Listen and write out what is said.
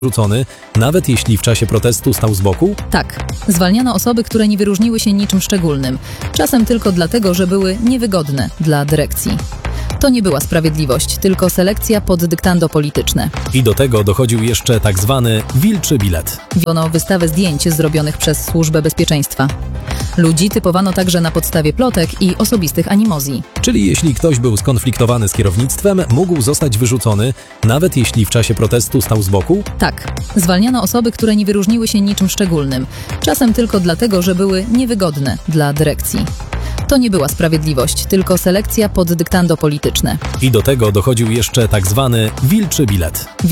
wyrzucony, nawet jeśli w czasie protestu stał z boku? Tak. Zwalniano osoby, które nie wyróżniły się niczym szczególnym. Czasem tylko dlatego, że były niewygodne dla dyrekcji. To nie była sprawiedliwość, tylko selekcja pod dyktando polityczne. I do tego dochodził jeszcze tak zwany wilczy bilet. Wiono wystawę zdjęć zrobionych przez Służbę Bezpieczeństwa. Ludzi typowano także na podstawie plotek i osobistych animozji. Czyli jeśli ktoś był skonfliktowany z kierownictwem, mógł zostać wyrzucony, nawet jeśli w czasie protestu stał z boku? Tak. Zwalniano osoby, które nie wyróżniły się niczym szczególnym. Czasem tylko dlatego, że były niewygodne dla dyrekcji. To nie była sprawiedliwość, tylko selekcja pod dyktando polityczne. I do tego dochodził jeszcze tak zwany wilczy bilet.